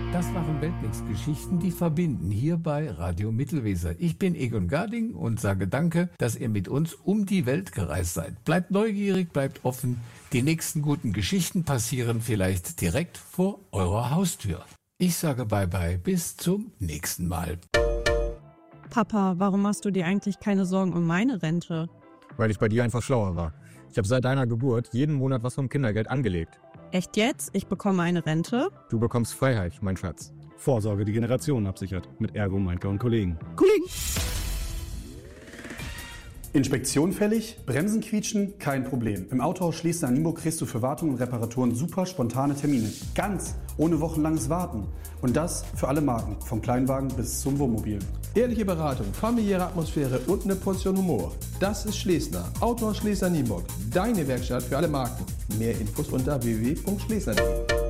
Das waren Weltnix-Geschichten, die verbinden, hier bei Radio Mittelweser. Ich bin Egon Garding und sage danke, dass ihr mit uns um die Welt gereist seid. Bleibt neugierig, bleibt offen. Die nächsten guten Geschichten passieren vielleicht direkt vor eurer Haustür. Ich sage Bye-bye, bis zum nächsten Mal. Papa, warum machst du dir eigentlich keine Sorgen um meine Rente? Weil ich bei dir einfach schlauer war. Ich habe seit deiner Geburt jeden Monat was vom Kindergeld angelegt. Echt jetzt? Ich bekomme eine Rente? Du bekommst Freiheit, mein Schatz. Vorsorge die Generationen absichert. Mit Ergo, Meinke und Kollegen. Inspektion fällig? Bremsen quietschen? Kein Problem. Im Autohaus Schlesien-Nienburg kriegst du für Wartung und Reparaturen super spontane Termine. Ganz ohne wochenlanges Warten. Und das für alle Marken. Vom Kleinwagen bis zum Wohnmobil. Ehrliche Beratung, familiäre Atmosphäre und eine Portion Humor. Das ist Schlesner. Autohaus Schlesien-Nienburg. Deine Werkstatt für alle Marken. Mehr Infos unter www.schlesner.de.